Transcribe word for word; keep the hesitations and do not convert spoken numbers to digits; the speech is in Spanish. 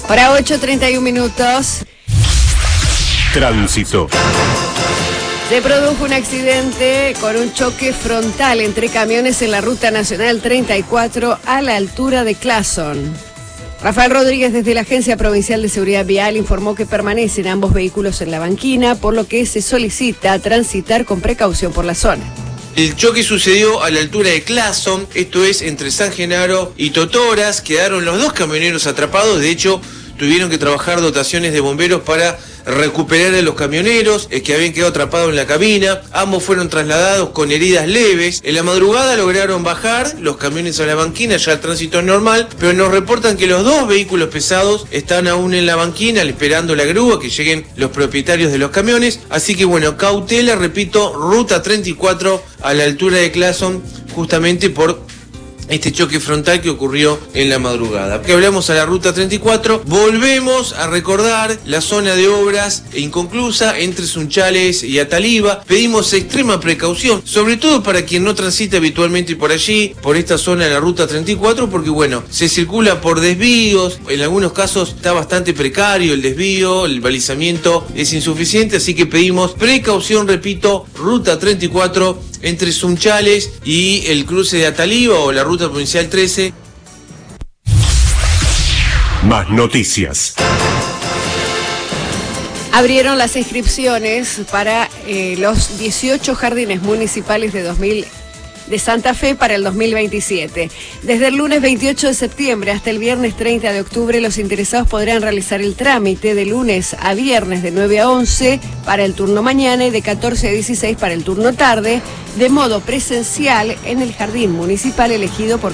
Para ocho treinta y un minutos. Tránsito. Se produjo un accidente con un choque frontal entre camiones en la Ruta Nacional treinta y cuatro a la altura de Clason. Rafael Rodríguez, desde la Agencia Provincial de Seguridad Vial, informó que permanecen ambos vehículos en la banquina, por lo que se solicita transitar con precaución por la zona. El choque sucedió a la altura de Clason, esto es entre San Genaro y Totoras. Quedaron los dos camioneros atrapados, de hecho tuvieron que trabajar dotaciones de bomberos para recuperar a los camioneros eh, que habían quedado atrapados en la cabina. Ambos fueron trasladados con heridas leves. En la madrugada lograron bajar los camiones a la banquina, ya el tránsito es normal, pero nos reportan que los dos vehículos pesados están aún en la banquina esperando la grúa, que lleguen los propietarios de los camiones. Así que bueno, cautela, repito, Ruta treinta y cuatro a la altura de Clason, justamente por este choque frontal que ocurrió en la madrugada. Que hablamos a la Ruta treinta y cuatro, volvemos a recordar la zona de obras inconclusa entre Sunchales y Ataliva. Pedimos extrema precaución, sobre todo para quien no transita habitualmente por allí, por esta zona de la Ruta treinta y cuatro, porque bueno, se circula por desvíos, en algunos casos está bastante precario el desvío, el balizamiento es insuficiente, así que pedimos precaución, repito, Ruta treinta y cuatro entre Sunchales y el cruce de Ataliva o la Ruta Provincial trece. Más noticias. Abrieron las inscripciones para eh, los dieciocho jardines municipales de dos mil de Santa Fe para el dos mil veintisiete. Desde el lunes veintiocho de septiembre hasta el viernes treinta de octubre, los interesados podrán realizar el trámite de lunes a viernes de nueve a once para el turno mañana y de catorce a dieciséis para el turno tarde, de modo presencial en el jardín municipal elegido por